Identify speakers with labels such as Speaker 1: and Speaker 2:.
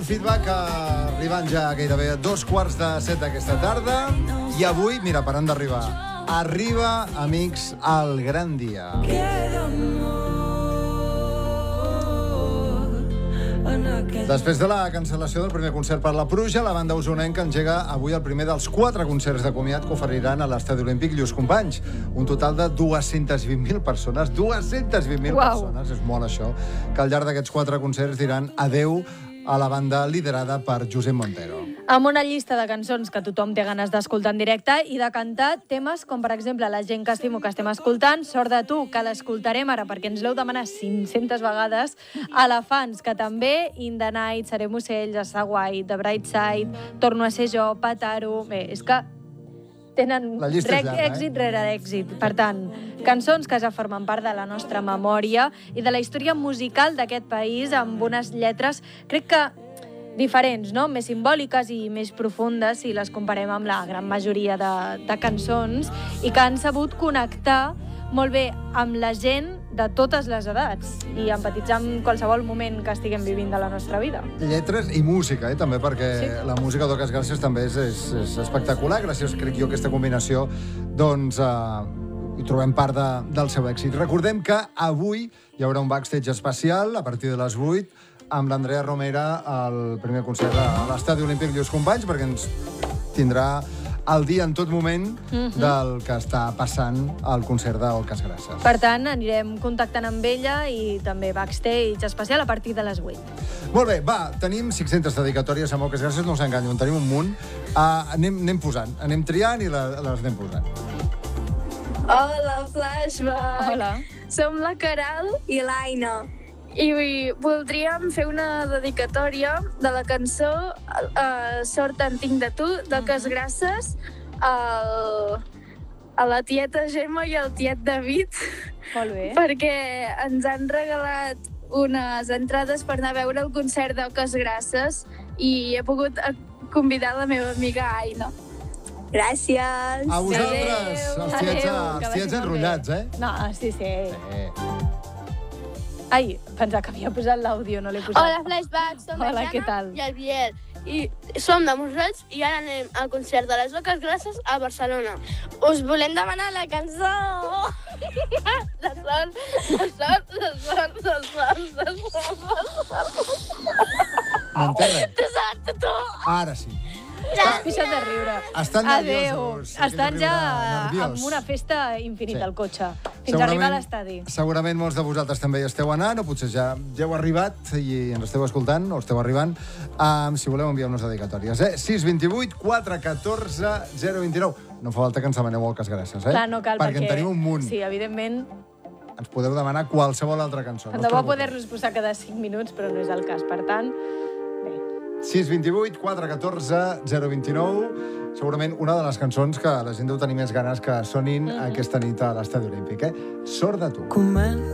Speaker 1: feedback arribant ja gairebé a 2:15 d'aquesta tarda. I avui, mira, parant d'arribar, arriba, amics, el gran dia. Després de la cancel·lació del primer concert per la pluja, la banda usonenca engega avui el primer dels 4 concerts de comiat que oferiran a l'Estadi Olímpic Lluís Companys. Un total de 220.000 persones. 220.000 persones, és molt això, que al llarg d'aquests 4 concerts diran adeu a la banda liderada per Josep Montero.
Speaker 2: Amb una llista de cançons que tothom té ganes d'escoltar en directe i de cantar temes com, per exemple, La gent que estimo que estem escoltant, Sort de tu, que l'escoltarem ara perquè ens l'heu demanat 500 vegades, Elefants, que també, In the Night, Serem ocells, Està guai, The Bright Side, Torno a ser jo, Pataro... Bé, és que tenen èxit rere èxit. Per tant, cançons que ja formen part de la nostra memòria i de la història musical d'aquest país, amb unes lletres, crec que diferents, no? Més simbòliques i més profundes si les comparem amb la gran majoria de cançons i que han sabut connectar molt bé amb la gent de totes les edats i empatitzar amb qualsevol moment que estiguem vivint de la nostra vida.
Speaker 1: Lletres i música, també, perquè la música d'Oques Gràcies també és espectacular. Gràcies, crec jo, a aquesta combinació, doncs, hi trobem part del seu èxit. Recordem que avui hi haurà un backstage especial a partir de les 8 amb l'Andrea Romera al primer concert a l'Estadi Olímpic Lluís Companys, perquè ens tindrà el dia en tot moment del que està passant al concert d'Oques Grasses.
Speaker 2: Per tant, anirem contactant amb ella i també backstage especial a partir de les 8.
Speaker 1: Molt bé, va, tenim 500 dedicatòries amb Oques Grasses, no us enganyo, en tenim un munt. Anem posant, anem triant i les anem posant.
Speaker 3: Hola, Flashback!
Speaker 2: Hola.
Speaker 3: Som la Caral i l'Aina. I voldríem fer una dedicatòria de la cançó Sort en tinc de tu, d'Oques Grasses, a la tieta Gemma i al tiet David.
Speaker 2: Molt bé.
Speaker 3: Perquè ens han regalat unes entrades per anar a veure el concert d'Oques Grasses i he pogut convidar la meva amiga Aina. Gràcies!
Speaker 1: A vosaltres, els tiets enrotllats, eh?
Speaker 2: No, sí. Ai, pensava que havia posat l'àudio, no l'he posat.
Speaker 4: Hola, Flashback, som
Speaker 2: Hola,
Speaker 4: la
Speaker 2: què
Speaker 4: Jana
Speaker 2: tal?
Speaker 4: i el Biel. I som de Mont-roig i ara anem al concert de les Oques Grasses a Barcelona. Us volem demanar la cançó! De sort.
Speaker 1: M'enterren?
Speaker 4: De sort, de tu!
Speaker 1: Ara sí.
Speaker 2: Has pixat de riure.
Speaker 1: Estan nerviosos.
Speaker 2: Estan ja amb una festa infinita al cotxe, fins a arribar a l'estadi.
Speaker 1: Segurament molts de vosaltres també hi esteu anant, o potser ja heu arribat i ens esteu escoltant, o esteu arribant. Si voleu enviar unes dedicatòries, 628 414 029. No fa falta que ens demaneu Oques Grasses,
Speaker 2: Clar, no cal,
Speaker 1: perquè en tenim un munt.
Speaker 2: Sí, evidentment.
Speaker 1: Ens podeu demanar qualsevol altra cançó.
Speaker 2: Tant de bo poder-nos posar cada 5 minuts, però no és el cas. Per tant, bé.
Speaker 1: 628 414 029. Segurament una de les cançons que la gent deu tenir més ganes que sonin aquesta nit a l'Estadi Olímpic, Sort de tu.